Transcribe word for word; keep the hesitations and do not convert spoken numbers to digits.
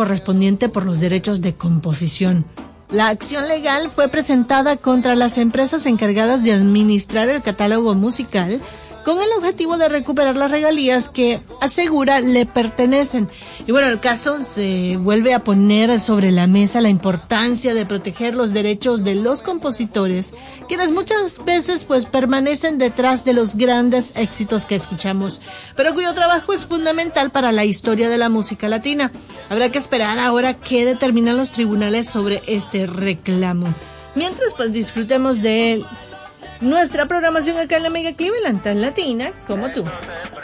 correspondiente por los derechos de composición. La acción legal fue presentada contra las empresas encargadas de administrar el catálogo musical con el objetivo de recuperar las regalías que, asegura, le pertenecen. Y bueno, el caso se vuelve a poner sobre la mesa la importancia de proteger los derechos de los compositores, quienes muchas veces pues permanecen detrás de los grandes éxitos que escuchamos, pero cuyo trabajo es fundamental para la historia de la música latina. Habrá que esperar ahora qué determinan los tribunales sobre este reclamo. Mientras, pues disfrutemos de nuestra programación acá en la Mega Cleveland, tan latina como tú.